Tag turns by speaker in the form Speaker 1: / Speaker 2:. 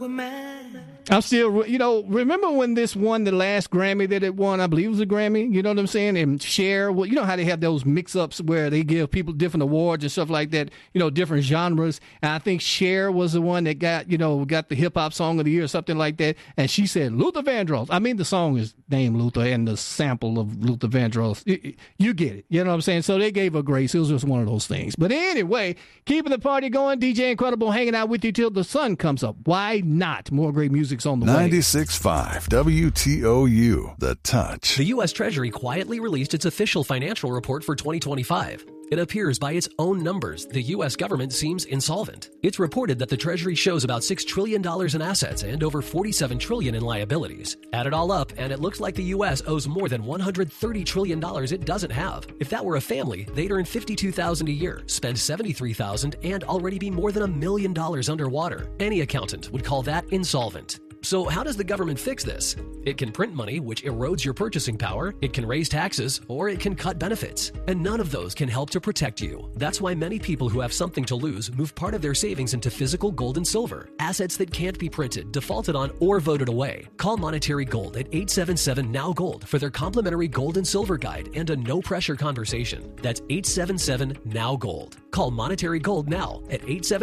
Speaker 1: I'm still, remember when this won the last Grammy that it won? I believe it was a Grammy. You know what I'm saying? And Cher, well, you know how they have those mix-ups where they give people different awards and stuff like that, different genres. And I think Cher was the one that got the hip-hop song of the year or something like that. And she said, Luther Vandross. I mean, the song is named Luther and the sample of Luther Vandross. You get it. You know what I'm saying? So they gave her grace. It was just one of those things. But anyway, keeping the party going, DJ Incredible hanging out with you till the sun comes up. Why not? More great music's on the way.
Speaker 2: 96.5 WTOU, The Touch.
Speaker 3: The U.S. Treasury quietly released its official financial report for 2025. It appears by its own numbers, the U.S. government seems insolvent. It's reported that the Treasury shows about $6 trillion in assets and over $47 trillion in liabilities. Add it all up, and it looks like the U.S. owes more than $130 trillion it doesn't have. If that were a family, they'd earn $52,000 a year, spend $73,000, and already be more than $1 million underwater. Any accountant would call that insolvent. So how does the government fix this? It can print money, which erodes your purchasing power, it can raise taxes, or it can cut benefits. And none of those can help to protect you. That's why many people who have something to lose move part of their savings into physical gold and silver, assets that can't be printed, defaulted on, or voted away. Call Monetary Gold at 877-NOW-GOLD for their complimentary gold and silver guide and a no-pressure conversation. That's 877-NOW-GOLD. Call Monetary Gold now at 877